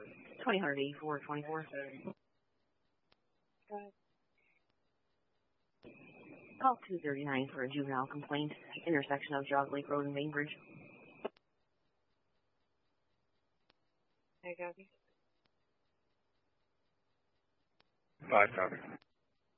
208424. Go ahead. Call 239 for a juvenile complaint. Intersection of Jog Lake Road and Bainbridge. I copy. 5 copy.